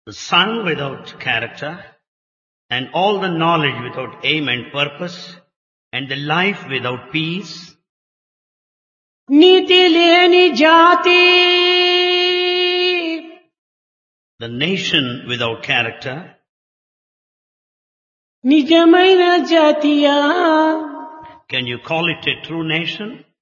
the son without character, and all the knowledge without aim and purpose, and the life without peace, నీతి లేని జాతి the nation without character, నిజమైన జాతియా can you call it a true nation?